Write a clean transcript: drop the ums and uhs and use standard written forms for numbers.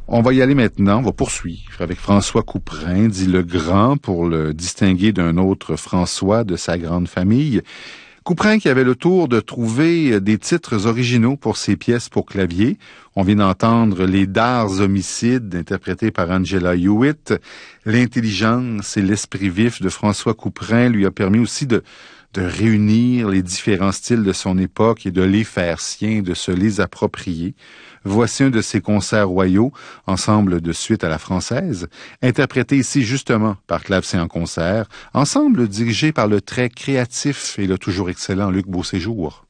On va y aller maintenant, on va poursuivre avec François Couperin, dit le Grand, pour le distinguer d'un autre François de sa grande famille. Couperin qui avait le tour de trouver des titres originaux pour ses pièces pour clavier. On vient d'entendre Les Dards homicides, interprétés par Angela Hewitt. L'intelligence et l'esprit vif de François Couperin lui a permis aussi de réunir les différents styles de son époque et de les faire siens, de se les approprier. Voici un de ses concerts royaux, ensemble de suite à la française, interprété ici justement par Clavecin en concert, ensemble dirigé par le très créatif et le toujours excellent Luc Beauséjour.